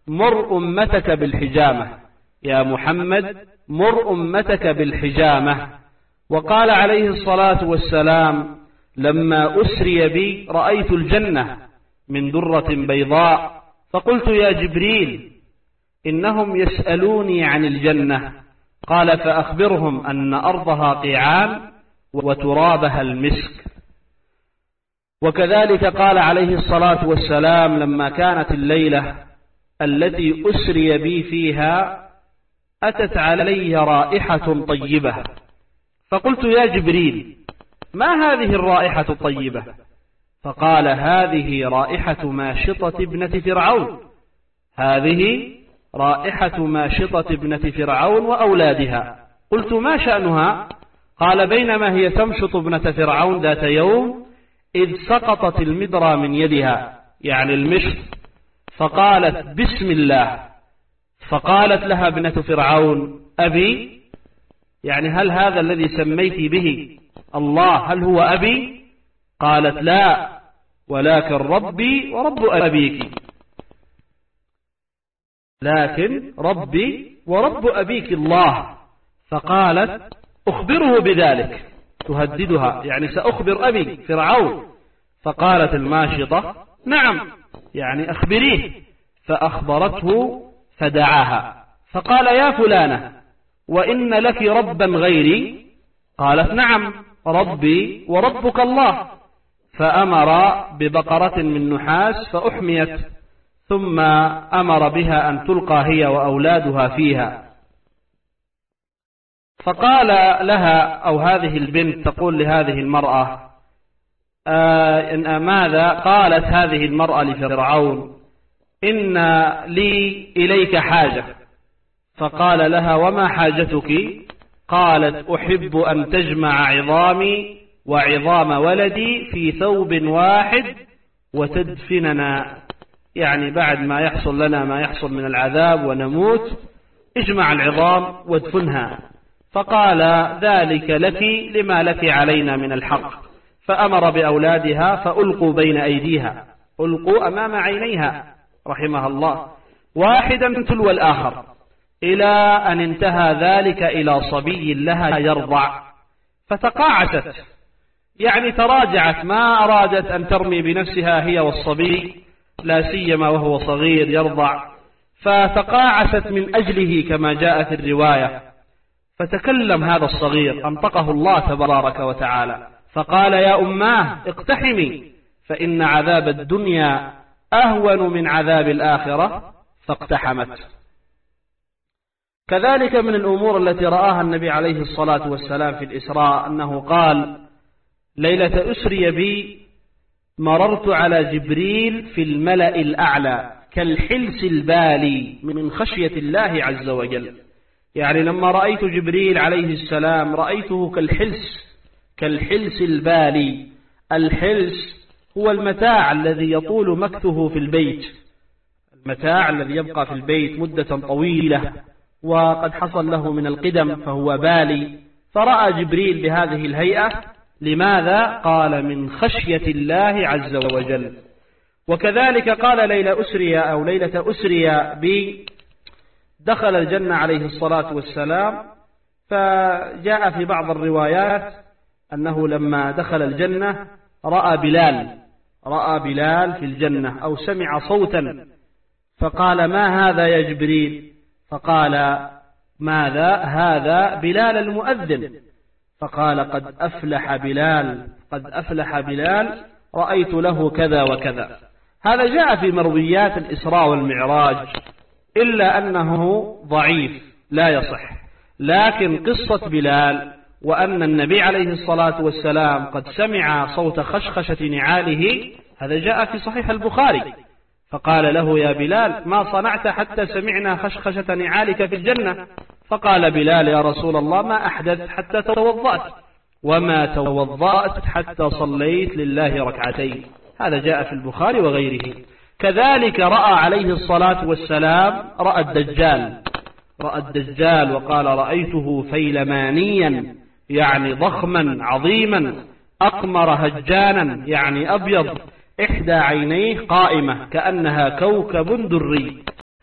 مر أمتك بالحجامة، يا محمد مر أمتك بالحجامة. وقال عليه الصلاة والسلام لما أسري بي رأيت الجنة من درة بيضاء، فقلت يا جبريل إنهم يسألوني عن الجنة، قال فأخبرهم أن أرضها قيعان وترابها المسك. وكذلك قال عليه الصلاة والسلام لما كانت الليلة التي أسري بي فيها أتت علي رائحة طيبة، فقلت يا جبريل ما هذه الرائحة الطيبة؟ فقال هذه رائحة ماشطة ابنة فرعون، هذه رائحة ماشطة ابنة فرعون وأولادها. قلت ما شأنها؟ قال بينما هي تمشط ابنة فرعون ذات يوم إذ سقطت المدرى من يدها، يعني المشط، فقالت بسم الله، فقالت لها ابنة فرعون أبي، يعني هل هذا الذي سميت به الله هل هو أبي؟ قالت لا ولكن ربي ورب أبيك، لكن ربي ورب أبيك الله. فقالت أخبره بذلك، تهددها يعني سأخبر أبي فرعون. فقالت الماشطة نعم، يعني أخبريه. فأخبرته فدعاها فقال يا فلانة وإن لك ربا غيري؟ قالت نعم ربي وربك الله. فأمر ببقرة من نحاس فأحميت، ثم أمر بها أن تلقى هي وأولادها فيها. فقال لها أو هذه البنت تقول لهذه المرأة ماذا؟ قالت هذه المرأة لفرعون إن لي إليك حاجة. فقال لها وما حاجتك؟ قالت أحب أن تجمع عظامي وعظام ولدي في ثوب واحد وتدفننا، يعني بعد ما يحصل لنا ما يحصل من العذاب ونموت اجمع العظام وادفنها. فقال ذلك لك لما لك علينا من الحق. فأمر بأولادها فألقوا بين أيديها، ألقوا أمام عينيها رحمها الله واحدا تلو الآخر، إلى أن انتهى ذلك إلى صبي لها يرضع. فتقاعست، يعني تراجعت، ما أرادت أن ترمي بنفسها هي والصبي، لا سيما وهو صغير يرضع، فتقاعست من أجله كما جاء في الرواية. فتكلم هذا الصغير أنطقه الله تبارك وتعالى فقال يا أماه اقتحمي فإن عذاب الدنيا أهون من عذاب الآخرة، فاقتحمت. كذلك من الأمور التي رآها النبي عليه الصلاة والسلام في الإسراء أنه قال ليلة أسري بي مررت على جبريل في الملأ الأعلى كالحلس البالي من خشية الله عز وجل، يعني لما رأيت جبريل عليه السلام رأيته كالحلس البالي. الحلس هو المتاع الذي يطول مكثه في البيت، المتاع الذي يبقى في البيت مدة طويلة وقد حصل له من القدم فهو بالي. فرأى جبريل بهذه الهيئة، لماذا؟ قال من خشية الله عز وجل. وكذلك قال ليلة أسري بي دخل الجنة عليه الصلاة والسلام، فجاء في بعض الروايات أنه لما دخل الجنة رأى بلال في الجنة أو سمع صوتا، فقال ما هذا يا جبريل؟ فقال ماذا؟ هذا بلال المؤذن. فقال قد أفلح بلال رأيت له كذا وكذا. هذا جاء في مرويات الإسراء والمعراج، إلا أنه ضعيف لا يصح. لكن قصة بلال وأن النبي عليه الصلاة والسلام قد سمع صوت خشخشة نعاله، هذا جاء في صحيح البخاري. فقال له يا بلال ما صنعت حتى سمعنا خشخشة نعالك في الجنة؟ فقال بلال يا رسول الله ما أحدث حتى توضأت، وما توضأت حتى صليت لله ركعتين. هذا جاء في البخاري وغيره. كذلك رأى عليه الصلاة والسلام رأى الدجال وقال رأيته فيلمانيا، يعني ضخما عظيما، أقمر هجانا، يعني أبيض، إحدى عينيه قائمة كأنها كوكب دري.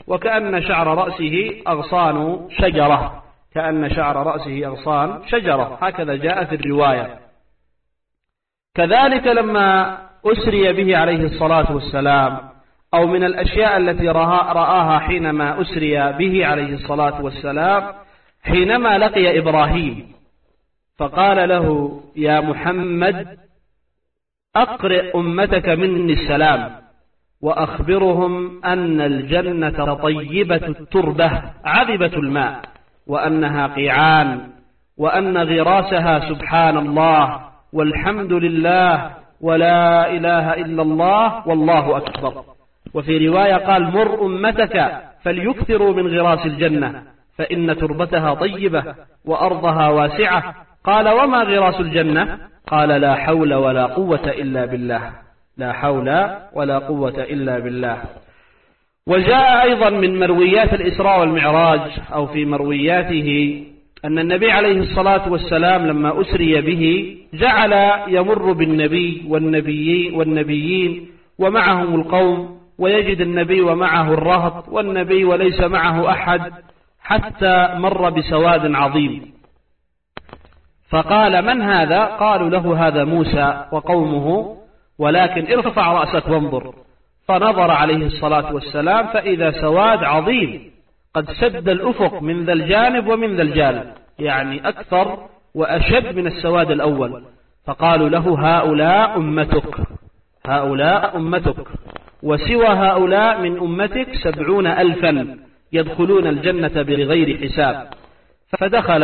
وكأن شعر رأسه أغصان شجرة، كأن شعر رأسه أغصان شجرة، هكذا جاء في الرواية. كذلك لما أسري به عليه الصلاة والسلام، أو من الأشياء التي رآها حينما أسري به عليه الصلاة والسلام، حينما لقي إبراهيم فقال له: يا محمد أقرئ أمتك مني السلام وأخبرهم أن الجنة طيبة التربة عذبة الماء، وأنها قيعان، وأن غراسها سبحان الله والحمد لله ولا إله إلا الله والله أكبر. وفي رواية قال: مر أمتك فليكثروا من غراس الجنة فإن تربتها طيبة وأرضها واسعة. قال: وما غراس الجنة؟ قال: لا حول ولا قوة إلا بالله، لا حول ولا قوة إلا بالله. وجاء أيضا من مرويات الإسراء والمعراج، أو في مروياته، أن النبي عليه الصلاة والسلام لما أسري به جعل يمر بالنبي والنبيين ومعهم القوم، ويجد النبي ومعه الرهط والنبي وليس معه أحد، حتى مر بسواد عظيم، فقال: من هذا؟ قالوا له: هذا موسى وقومه، ولكن ارفع رأسك وانظر. فنظر عليه الصلاة والسلام فإذا سواد عظيم قد سد الأفق من ذا الجانب ومن ذا الجانب، يعني أكثر وأشد من السواد الأول. فقالوا له: هؤلاء أمتك، هؤلاء أمتك، وسوى هؤلاء من أمتك 70,000 يدخلون الجنة بغير حساب. فدخل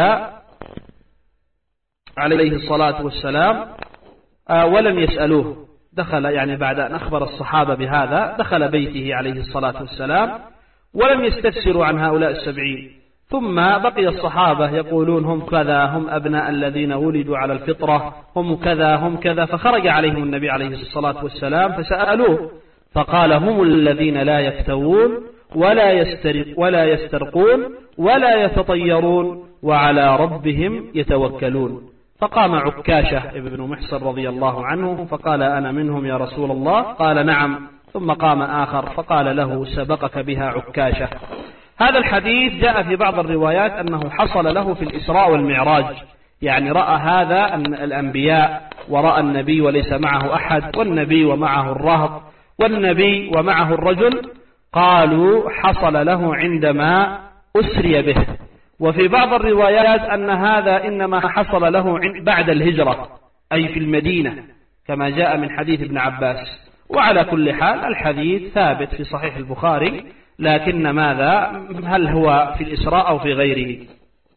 عليه الصلاة والسلام ولم يسألوه، دخل يعني بعد أن أخبر الصحابة بهذا دخل بيته عليه الصلاة والسلام ولم يستفسروا عن هؤلاء 70. ثم بقي الصحابة يقولون: هم كذا، هم أبناء الذين ولدوا على الفطرة، هم كذا هم كذا. فخرج عليهم النبي عليه الصلاة والسلام فسألوه، فقال: هم الذين لا يكتوون ولا يسترقون ولا يتطيرون وعلى ربهم يتوكلون. فقام عكاشة ابن محصن رضي الله عنه فقال: أنا منهم يا رسول الله. قال: نعم. ثم قام آخر فقال له: سبقك بها عكاشة. هذا الحديث جاء في بعض الروايات أنه حصل له في الإسراء والمعراج، يعني رأى هذا أن الأنبياء، ورأى النبي وليس معه أحد، والنبي ومعه الرهط، والنبي ومعه الرجل. قالوا حصل له عندما أسري به. وفي بعض الروايات أن هذا إنما حصل له بعد الهجرة، أي في المدينة، كما جاء من حديث ابن عباس. وعلى كل حال الحديث ثابت في صحيح البخاري، لكن ماذا، هل هو في الإسراء أو في غيره؟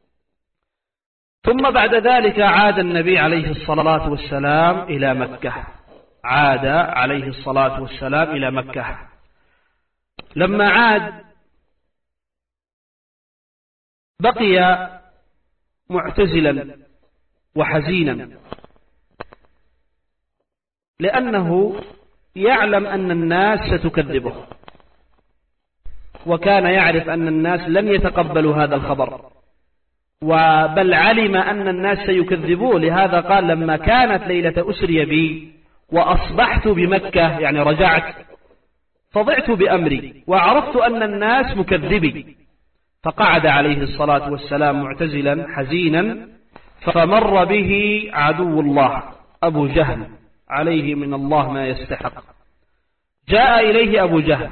ثم بعد ذلك عاد النبي عليه الصلاة والسلام إلى مكة، عاد عليه الصلاة والسلام إلى مكة. لما عاد بقي معتزلا وحزينا، لأنه يعلم أن الناس ستكذبه، وكان يعرف أن الناس لن يتقبلوا هذا الخبر، بل علم أن الناس سيكذبوه. لهذا قال: لما كانت ليلة أسري بي وأصبحت بمكة، يعني رجعت، فضعت بأمري وعرفت أن الناس مكذبي. فقعد عليه الصلاة والسلام معتزلا حزينا، فمر به عدو الله أبو جهل عليه من الله ما يستحق. جاء إليه أبو جهل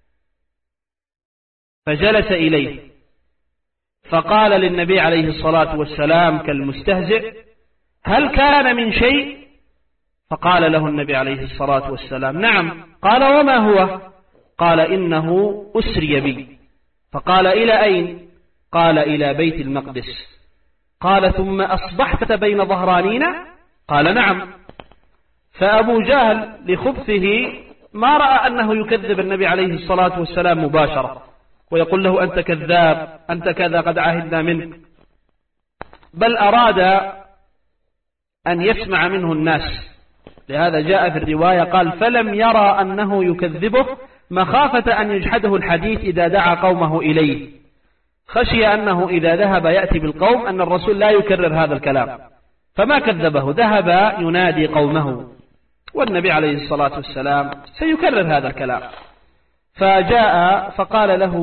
فجلس إليه، فقال للنبي عليه الصلاة والسلام كالمستهزئ: هل كان من شيء؟ فقال له النبي عليه الصلاة والسلام: نعم. قال: وما هو؟ قال: إنه أسري بي. فقال: إلى أين؟ قال: إلى بيت المقدس. قال: ثم أصبحت بين ظهرانينا؟ قال: نعم. فأبو جهل لخبثه ما رأى أنه يكذب النبي عليه الصلاة والسلام مباشرة ويقول له: أنت كذاب، أنت كذا، قد عهدنا منك، بل أراد أن يسمع منه الناس. لهذا جاء في الرواية قال: فلم يرى أنه يكذبه مخافة أن يجحده الحديث إذا دعا قومه إليه، خشي أنه إذا ذهب يأتي بالقوم أن الرسول لا يكرر هذا الكلام، فما كذبه، ذهب ينادي قومه، والنبي عليه الصلاة والسلام سيكرر هذا الكلام. فجاء فقال له: